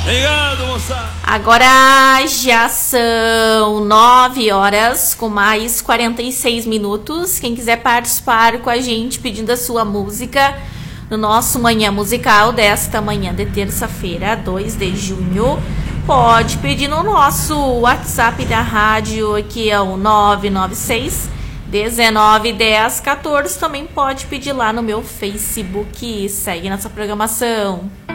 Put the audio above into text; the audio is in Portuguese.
Obrigado, moçada. Agora já são 9 horas com mais 46 minutos. Quem quiser participar com a gente pedindo a sua música no nosso Manhã Musical desta manhã de terça-feira, 2 de junho, pode pedir no nosso WhatsApp da rádio, que é o 996 19 10 14. Também pode pedir lá no meu Facebook. Segue nossa programação.